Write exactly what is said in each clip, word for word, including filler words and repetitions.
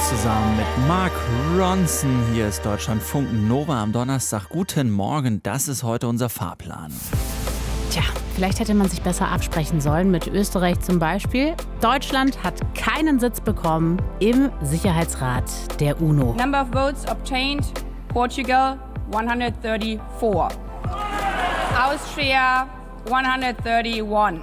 zusammen mit Mark Ronson. Hier ist Deutschlandfunk Nova am Donnerstag. Guten Morgen, das ist heute unser Fahrplan. Tja, vielleicht hätte man sich besser absprechen sollen mit Österreich zum Beispiel. Deutschland hat keinen Sitz bekommen im Sicherheitsrat der UNO. Number of votes obtained, Portugal one hundred thirty-four. Austria one hundred thirty-one.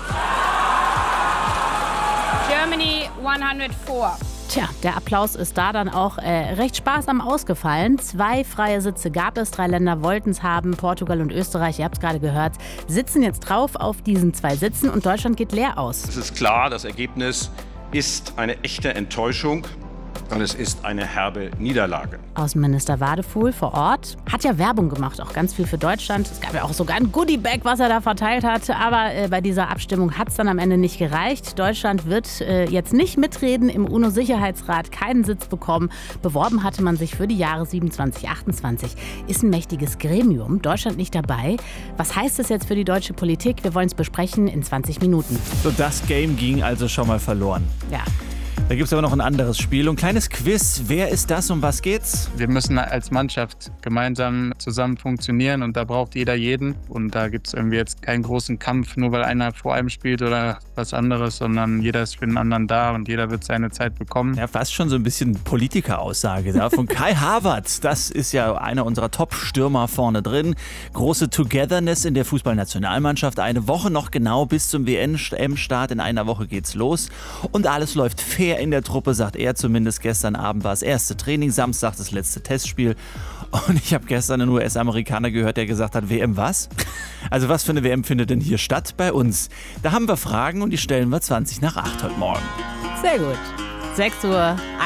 Germany one hundred four. Tja, der Applaus ist da dann auch äh, recht sparsam ausgefallen. Zwei freie Sitze gab es, drei Länder wollten es haben. Portugal und Österreich, ihr habt es gerade gehört, sitzen jetzt drauf auf diesen zwei Sitzen und Deutschland geht leer aus. Es ist klar, das Ergebnis ist eine echte Enttäuschung. Und es ist eine herbe Niederlage. Außenminister Wadefuhl vor Ort hat ja Werbung gemacht, auch ganz viel für Deutschland. Es gab ja auch sogar ein Goodiebag, was er da verteilt hat. Aber äh, bei dieser Abstimmung hat es dann am Ende nicht gereicht. Deutschland wird äh, jetzt nicht mitreden im UNO-Sicherheitsrat, keinen Sitz bekommen. Beworben hatte man sich für die Jahre siebenundzwanzig, achtundzwanzig. Ist ein mächtiges Gremium, Deutschland nicht dabei. Was heißt das jetzt für die deutsche Politik? Wir wollen es besprechen in zwanzig Minuten. So, das Game ging also schon mal verloren. Ja. Da gibt es aber noch ein anderes Spiel. Ein kleines Quiz. Wer ist das? Um was geht's? Wir müssen als Mannschaft gemeinsam zusammen funktionieren und da braucht jeder jeden. Und da gibt es irgendwie jetzt keinen großen Kampf, nur weil einer vor einem spielt oder was anderes, sondern jeder ist für den anderen da und jeder wird seine Zeit bekommen. Ja, fast schon so ein bisschen Politikeraussage da von Kai Havertz. Das ist ja einer unserer Top-Stürmer vorne drin. Große Togetherness in der Fußballnationalmannschaft. Eine Woche noch genau bis zum W M-Start. In einer Woche geht's los. Und alles läuft fair in der Truppe, sagt er zumindest. Gestern Abend war das erste Training, Samstag das letzte Testspiel. Und ich habe gestern einen U S-Amerikaner gehört, der gesagt hat, W M was? Also was für eine W M findet denn hier statt bei uns? Da haben wir Fragen und die stellen wir zwanzig nach acht heute Morgen. Sehr gut. sechs Uhr.